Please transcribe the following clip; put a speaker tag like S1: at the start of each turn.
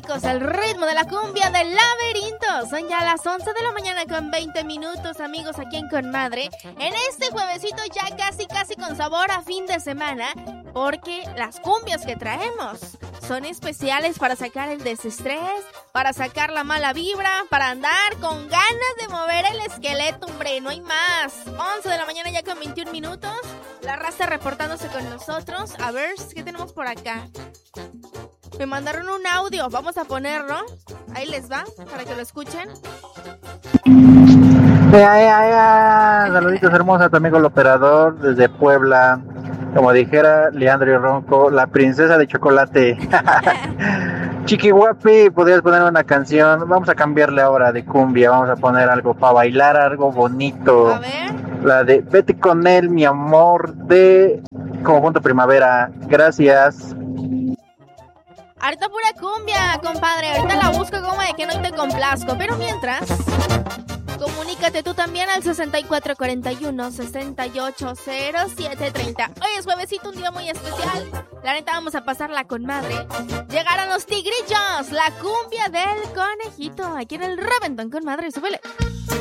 S1: chicos, el ritmo de la cumbia del laberinto. Son ya las 11 de la mañana con 20 minutos, amigos, aquí en Con Madre. En este juevesito ya casi con sabor a fin de semana, porque las cumbias que traemos son especiales para sacar el desestrés, para sacar la mala vibra, para andar con ganas de mover el esqueleto, hombre, no hay más. 11 de la mañana ya con 21 minutos. La raza reportándose con nosotros. A ver, ¿qué tenemos por acá? Me mandaron un audio, vamos a ponerlo. Ahí les va, para que lo escuchen.
S2: Saluditos hermosa, tu amigo el operador desde Puebla. Como dijera Leandro Ronco, la princesa de chocolate. Chiqui guapi, podrías poner una canción. Vamos a cambiarle ahora de cumbia. Vamos a poner algo para bailar, algo bonito.
S1: A ver.
S2: La de Vete con él, mi amor, de Conjunto Primavera. Gracias.
S1: Ahorita pura cumbia, compadre. Ahorita la busco como de que no te complazco. Pero mientras, comunícate tú también al 6441-680730. Hoy es juevesito, un día muy especial. La neta, vamos a pasarla con madre. Llegaron los tigrillos, la cumbia del conejito. Aquí en el Reventón con Madre, súbele.